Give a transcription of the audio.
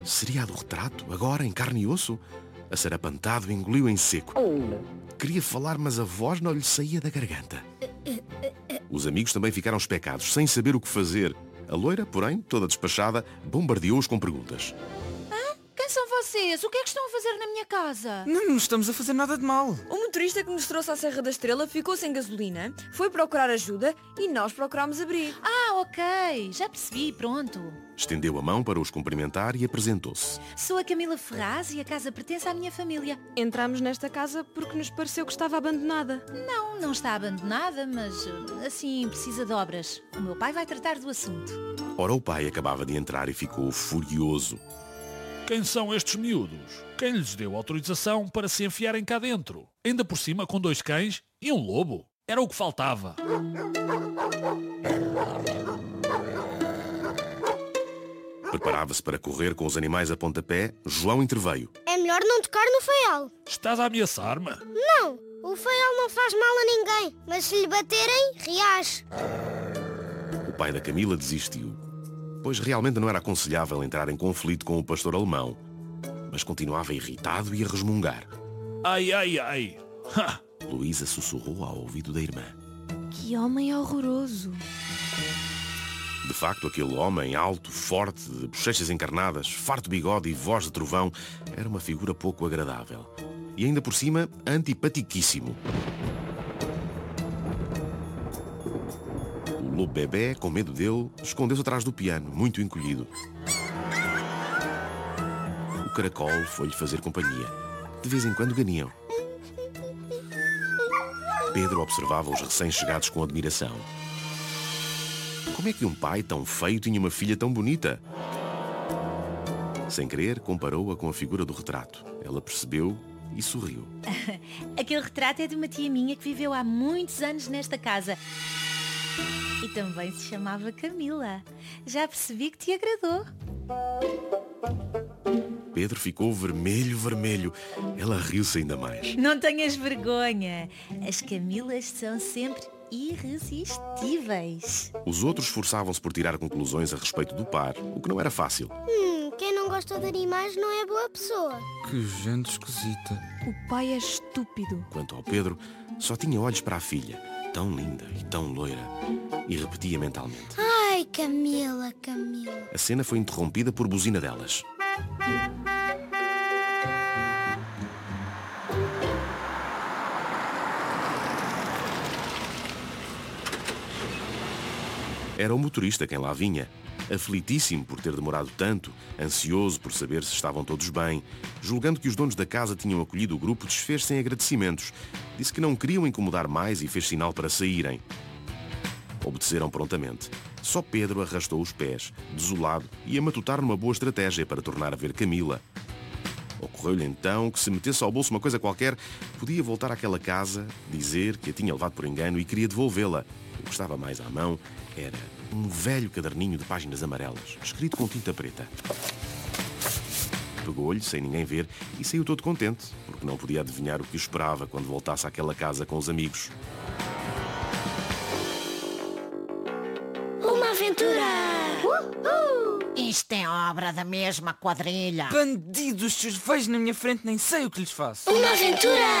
Seria a do retrato, agora em carne e osso? Assarapantado, engoliu em seco. Queria falar, mas a voz não lhe saía da garganta. Os amigos também ficaram especados, sem saber o que fazer. A loira, porém, toda despachada, bombardeou-os com perguntas. Quem são vocês? O que é que estão a fazer na minha casa? Não estamos a fazer nada de mal. O motorista que nos trouxe à Serra da Estrela ficou sem gasolina, foi procurar ajuda e nós procurámos abrigo. Ok, já percebi, pronto. Estendeu a mão para os cumprimentar e apresentou-se. Sou a Camila Ferraz e a casa pertence à minha família. Entramos nesta casa porque nos pareceu que estava abandonada. Não está abandonada, mas assim precisa de obras. O meu pai vai tratar do assunto. Ora, o pai acabava de entrar e ficou furioso. Quem são estes miúdos? Quem lhes deu autorização para se enfiarem cá dentro? Ainda por cima com 2 cães e um lobo? Era o que faltava. Preparava-se para correr com os animais a pontapé. João interveio. É melhor não tocar no feial. Estás a ameaçar-me? Não, o feial não faz mal a ninguém, mas se lhe baterem, reage. O pai da Camila desistiu, pois realmente não era aconselhável entrar em conflito com o pastor alemão. Mas continuava irritado e a resmungar. Ai, ai, ai. Ha! Luísa sussurrou ao ouvido da irmã. Que homem horroroso. De facto, aquele homem alto, forte, de bochechas encarnadas, farto bigode e voz de trovão, era uma figura pouco agradável. E ainda por cima, antipatiquíssimo. O lobo bebé, com medo dele, escondeu-se atrás do piano, muito encolhido. O caracol foi-lhe fazer companhia. De vez em quando ganiam. Pedro observava os recém-chegados com admiração. Como é que um pai tão feio tinha uma filha tão bonita? Sem querer, comparou-a com a figura do retrato. Ela percebeu e sorriu. Aquele retrato é de uma tia minha que viveu há muitos anos nesta casa. E também se chamava Camila. Já percebi que te agradou. Pedro ficou vermelho, vermelho. Ela riu-se ainda mais. Não tenhas vergonha. As Camilas são sempre irresistíveis. Os outros esforçavam-se por tirar conclusões a respeito do par, o que não era fácil. Quem não gosta de animais não é boa pessoa. Que gente esquisita. O pai é estúpido. Quanto ao Pedro, só tinha olhos para a filha, tão linda e tão loira, e repetia mentalmente. Ai, Camila, Camila. A cena foi interrompida por buzina delas. Era o motorista quem lá vinha, aflitíssimo por ter demorado tanto, ansioso por saber se estavam todos bem. Julgando que os donos da casa tinham acolhido o grupo, desfez-se em agradecimentos. Disse que não queriam incomodar mais e fez sinal para saírem. Obedeceram prontamente. Só Pedro arrastou os pés, desolado, e a matutar numa boa estratégia para tornar a ver Camila. Ocorreu-lhe então que se metesse ao bolso uma coisa qualquer, podia voltar àquela casa, dizer que a tinha levado por engano e queria devolvê-la. O que estava mais à mão era um velho caderninho de páginas amarelas, escrito com tinta preta. Pegou-lhe, sem ninguém ver, e saiu todo contente, porque não podia adivinhar o que o esperava quando voltasse àquela casa com os amigos. Uma aventura! Isto é obra da mesma quadrilha. Bandidos, se os vejo na minha frente nem sei o que lhes faço. Uma aventura!